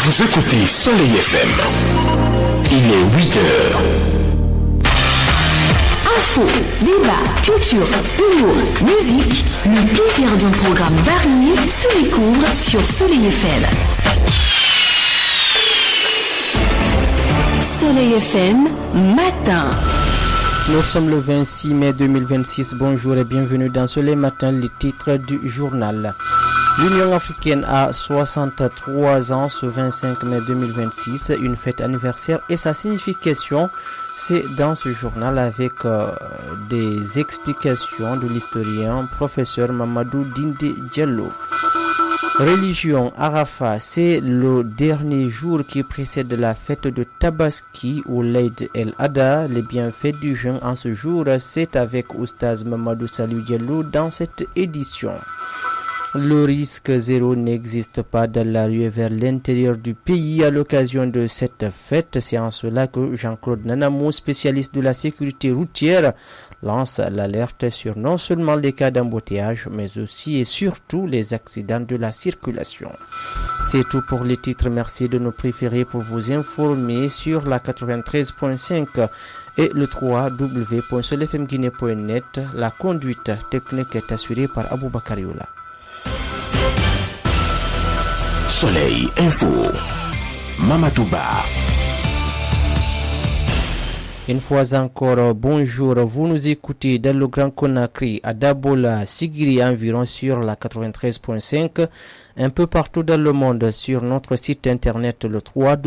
Vous écoutez Soleil FM. Il est 8 heures. Info, débat, culture, humour, musique, le plaisir d'un programme varié se découvre sur Soleil FM. Soleil FM, matin. Nous sommes le 26 mai 2026. Bonjour et bienvenue dans Soleil Matin, les titres du journal. L'Union africaine a 63 ans ce 25 mai 2026, une fête anniversaire et sa signification, c'est dans ce journal avec des explications de l'historien professeur Mamadou Dinde Diallo. Religion, Arafat, c'est le dernier jour qui précède la fête de Tabaski ou l'Eid el-Adha. Les bienfaits du jeûne en ce jour, c'est avec Oustaz Mamadou Salou Diallo dans cette édition. Le risque zéro n'existe pas dans la rue vers l'intérieur du pays à l'occasion de cette fête. C'est en cela que Jean-Claude Nanamou, spécialiste de la sécurité routière, lance l'alerte sur non seulement les cas d'embouteillage, mais aussi et surtout les accidents de la circulation. C'est tout pour les titres. Merci de nous préférer pour vous informer sur la 93.5 et le www.solefmguinée.net. La conduite technique est assurée par Aboubakar Youla. Soleil Info. Mamatouba. Une fois encore, bonjour. Vous nous écoutez dans le Grand Conakry, à Dabola, Sigiri environ sur la 93.5, un peu partout dans le monde sur notre site internet le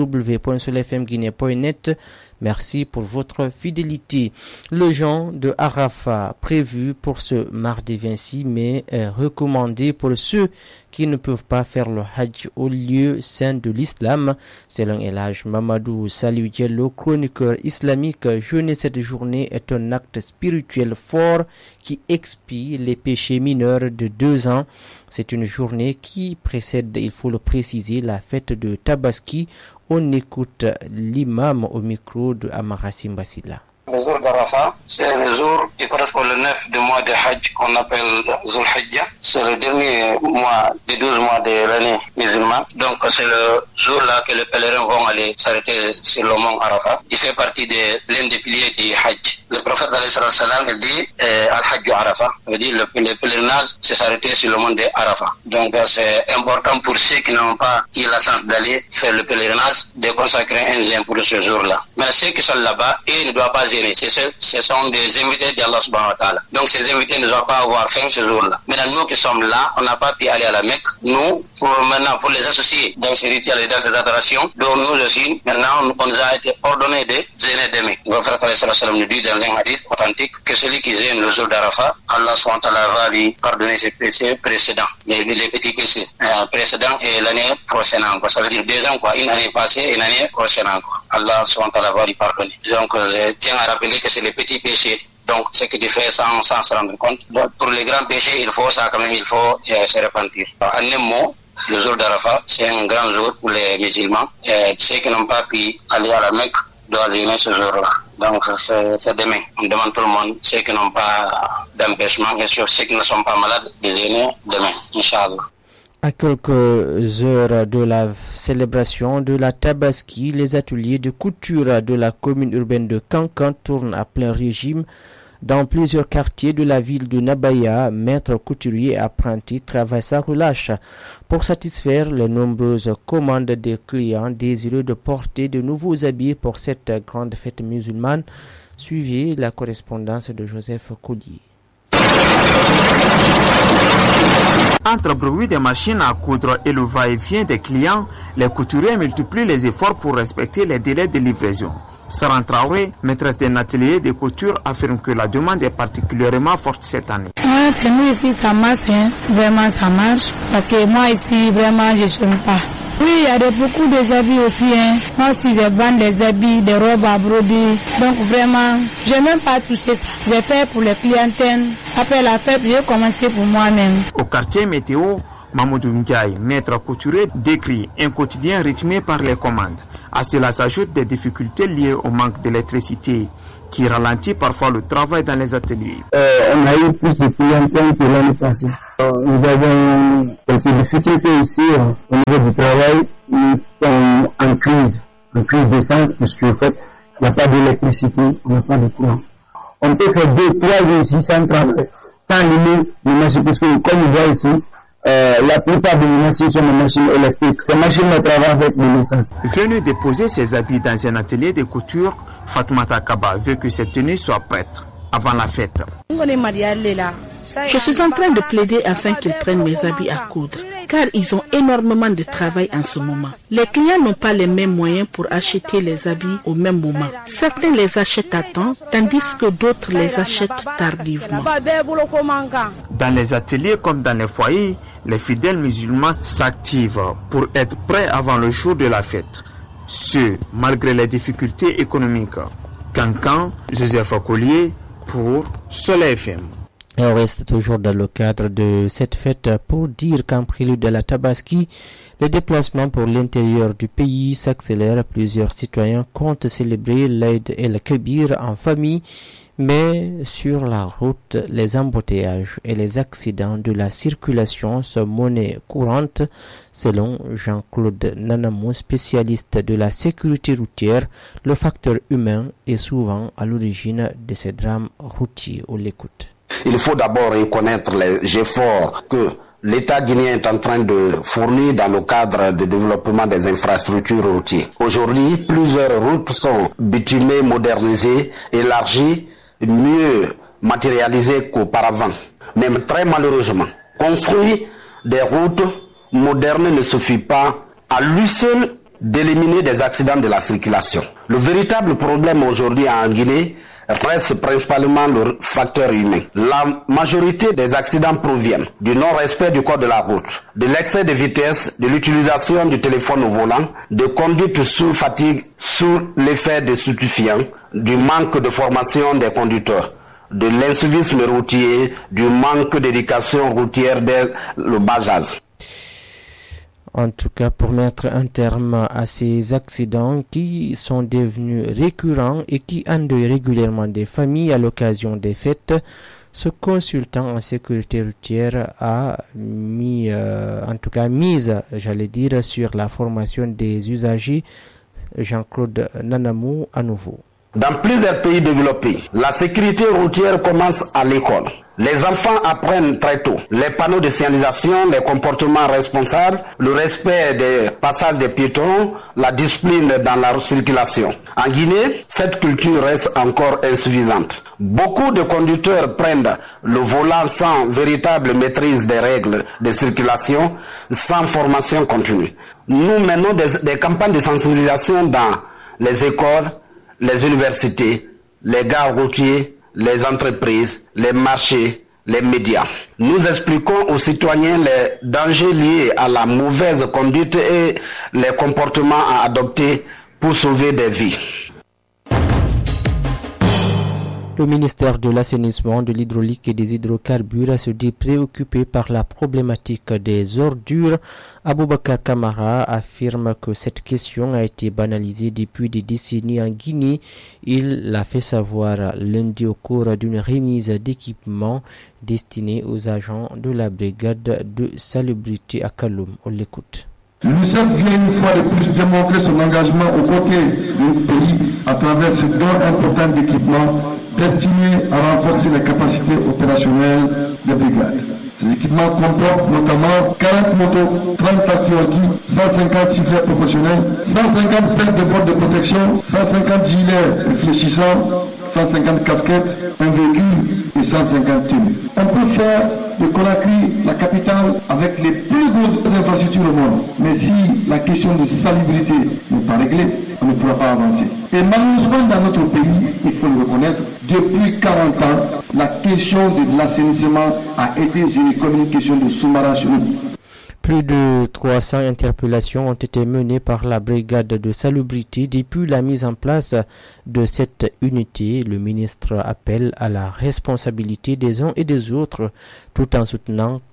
www.solefmguinée.net. Merci pour votre fidélité. Le jeûne de Arafat prévu pour ce mardi 26 mai est recommandé pour ceux qui ne peuvent pas faire le Hajj au lieu saint de l'islam. Selon El Hadj Mamadou Salou Diallo, chroniqueur islamique, jeûner cette journée est un acte spirituel fort qui expie les péchés mineurs de 2 ans. C'est une journée qui précède, il faut le préciser, la fête de Tabaski. On écoute l'imam au micro de Amarassim Bassila. Le jour d'Arafat, c'est le jour qui correspond au 9 du mois de Hajj qu'on appelle Zul Hijjah. C'est le dernier mois des 12 mois de l'année musulmane. Donc c'est le jour-là que les pèlerins vont aller s'arrêter sur le mont Arafat. Il fait partie de l'un des piliers du Hajj. Le prophète il dit Al-Hajj Arafat. Ça veut dire le pèlerinage, c'est s'arrêter sur le mont de Arafat. Donc c'est important pour ceux qui n'ont pas eu la chance d'aller faire le pèlerinage de consacrer un jeûne pour ce jour-là. Mais ceux qui sont là-bas, ils ne doivent pas gêner. Ce sont des invités d'Allah subhanahu wa ta'ala. Donc ces invités ne doivent pas avoir faim ce jour-là. Maintenant nous qui sommes là, on n'a pas pu aller à la Mecque. Nous, pour les associer dans ces rituels et dans ces adorations, donc nous aussi, maintenant on nous a été ordonné de jeûner demain. Le prophète nous dit dans un hadith authentique que celui qui jeûne le jour d'Arafat, Allah subhanahu wa ta'ala va lui pardonner ses péchés précédents, les petits péchés précédents et l'année prochaine. Ça veut dire 2 ans, une année passée et une année prochaine. Allah subhanahu wa ta'ala va lui pardonner. Donc je tiens à rappeler que c'est les petits péchés. Donc, ce que tu fais sans se rendre compte. Donc, pour les grands péchés, il faut ça quand même, il faut se repentir. En un mot, le jour d'Arafat, c'est un grand jour pour les musulmans. Ceux qui n'ont pas pu aller à la Mecque doivent jeûner ce jour-là. Donc, c'est demain. On demande tout le monde, ceux qui n'ont pas d'empêchement, bien sûr, ceux qui ne sont pas malades, de jeûner demain, Inch'Allah. À quelques heures de la célébration de la Tabaski, les ateliers de couture de la commune urbaine de Kankan tournent à plein régime. Dans plusieurs quartiers de la ville de Nabaya, maîtres couturiers et apprentis travaillent sans relâche pour satisfaire les nombreuses commandes des clients désireux de porter de nouveaux habits pour cette grande fête musulmane. Suivez la correspondance de Joseph Collier. Entre bruit des machines à coudre et le va-et-vient des clients, les couturiers multiplient les efforts pour respecter les délais de livraison. Saran Traoré, maîtresse d'un atelier de couture, affirme que la demande est particulièrement forte cette année. C'est nous ici, ça marche, vraiment ça marche, parce que moi ici, vraiment, je ne chôme pas. Oui, il y a beaucoup de habits aussi. Moi aussi, je vends des habits, des robes à broder. Donc vraiment, je n'ai même pas touché ça. J'ai fait pour les clientèles. Après la fête, j'ai commencé pour moi-même. Au quartier météo, Mamoudou Ndiaye, maître couturier, décrit un quotidien rythmé par les commandes. À cela s'ajoutent des difficultés liées au manque d'électricité qui ralentit parfois le travail dans les ateliers. On a eu plus de clientèle que l'année passée. Nous avons quelques difficultés ici au niveau du travail. Nous sommes en crise d'essence, parce qu'en fait, il n'y a pas d'électricité, on n'a pas de courant. On peut faire 2-3 jours ici sans travail, sans allumer les machines, parce que comme on voit ici, la plupart des machines sont des machines électriques. Ces machines ne travaillent avec de l'essence. Venu déposer ses habits dans un atelier de couture, Fatoumata Kaba veut que ses tenues soient prêtes avant la fête. Je suis en train de plaider afin qu'ils prennent mes habits à coudre, car ils ont énormément de travail en ce moment. Les clients n'ont pas les mêmes moyens pour acheter les habits au même moment. Certains les achètent à temps, tandis que d'autres les achètent tardivement. Dans les ateliers comme dans les foyers, les fidèles musulmans s'activent pour être prêts avant le jour de la fête. Ce, malgré les difficultés économiques. Cancan, Joseph Collier pour Soleil FM. Et on reste toujours dans le cadre de cette fête pour dire qu'en prélude de la Tabaski, les déplacements pour l'intérieur du pays s'accélèrent. Plusieurs citoyens comptent célébrer l'Aïd el-Kébir en famille, mais sur la route, les embouteillages et les accidents de la circulation sont monnaie courante. Selon Jean-Claude Nanamou, spécialiste de la sécurité routière, le facteur humain est souvent à l'origine de ces drames routiers. On l'écoute. Il faut d'abord reconnaître les efforts que l'État guinéen est en train de fournir dans le cadre du développement des infrastructures routières. Aujourd'hui, plusieurs routes sont bitumées, modernisées, élargies, mieux matérialisées qu'auparavant. Même très malheureusement, construire des routes modernes ne suffit pas à lui seul d'éliminer des accidents de la circulation. Le véritable problème aujourd'hui en Guinée reste principalement le facteur humain. La majorité des accidents proviennent du non-respect du code de la route, de l'excès de vitesse, de l'utilisation du téléphone au volant, de conduite sous fatigue, sous l'effet de stupéfiants, du manque de formation des conducteurs, de l'incivisme routier, du manque d'éducation routière dès le bas âge. En tout cas, pour mettre un terme à ces accidents qui sont devenus récurrents et qui endeuillent régulièrement des familles à l'occasion des fêtes, ce consultant en sécurité routière a mise, sur la formation des usagers. Jean-Claude Nanamou à nouveau. Dans plusieurs pays développés, la sécurité routière commence à l'école. Les enfants apprennent très tôt les panneaux de signalisation, les comportements responsables, le respect des passages des piétons, la discipline dans la circulation. En Guinée, cette culture reste encore insuffisante. Beaucoup de conducteurs prennent le volant sans véritable maîtrise des règles de circulation, sans formation continue. Nous menons des campagnes de sensibilisation dans les écoles, les universités, les gares routières, les entreprises, les marchés, les médias. Nous expliquons aux citoyens les dangers liés à la mauvaise conduite et les comportements à adopter pour sauver des vies. Le ministère de l'Assainissement, de l'Hydraulique et des Hydrocarbures se dit préoccupé par la problématique des ordures. Aboubakar Kamara affirme que cette question a été banalisée depuis des décennies en Guinée. Il l'a fait savoir lundi au cours d'une remise d'équipements destinés aux agents de la brigade de salubrité à Kaloum. On l'écoute. L'UNICEF vient une fois de plus démontrer son engagement aux côtés du pays à travers ce don important d'équipements destinés à renforcer les capacités opérationnelles des brigades. Ces équipements comportent notamment 40 motos, 30 tracteurs-guides, 150 sifflets professionnels, 150 paires de bottes de protection, 150 gilets réfléchissants, 150 casquettes, un véhicule et 150 tenues. On peut faire de Conakry la capitale avec les plus grosses infrastructures au monde. Mais si la question de salubrité n'est pas réglée, on ne pourra pas avancer. Et malheureusement, dans notre pays, il faut le reconnaître, depuis 40 ans, la question de l'assainissement a été gérée comme une question de sous-marin chez nous. Plus de 300 interpellations ont été menées par la brigade de salubrité depuis la mise en place de cette unité. Le ministre appelle à la responsabilité des uns et des autres tout en soutenant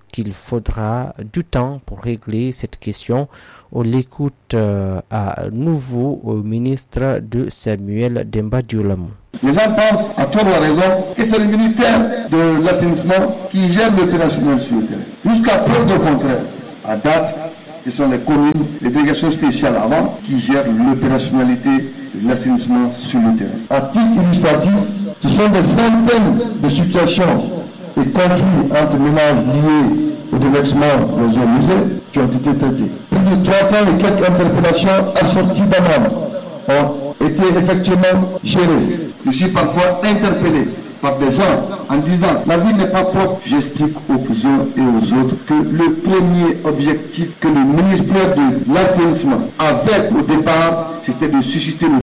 qu'il faudra du temps pour régler cette question. On l'écoute à nouveau au ministre de Samuel Demba Dioulamou. Les gens pensent, à tort ou à raison, que c'est le ministère de l'assainissement qui gère l'opérationnel sur le terrain. Jusqu'à preuve du contraire, à date, ce sont les communes, les délégations spéciales avant, qui gèrent l'opérationnalité de l'assainissement sur le terrain. À titre illustratif, ce sont des centaines de situations et conflits entre ménages liés au déversement des eaux usées qui ont été traités. Plus de 300 et quelques interpellations assorties d'amendes ont été effectivement gérées. Je suis parfois interpellé par des gens en disant la vie n'est pas propre. J'explique aux uns et aux autres que le premier objectif que le ministère de l'assainissement avait au départ, c'était de susciter le